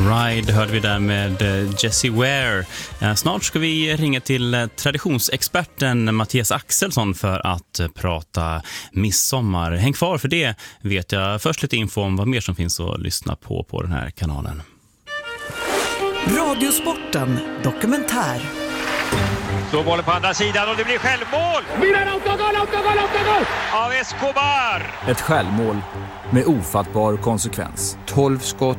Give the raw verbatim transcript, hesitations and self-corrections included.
Ride hörde vi där med Jessie Ware. Snart ska vi ringa till traditionsexperten Mattias Axelsson för att prata midsommar. Häng kvar för det, vet jag. Först lite info om vad mer som finns att lyssna på på den här kanalen. Radiosporten dokumentär. Så bollen på andra sidan och det blir självmål! Milan autogol, autogol, autogol! Av Escobar! Ett självmål med ofattbar konsekvens. tolv skott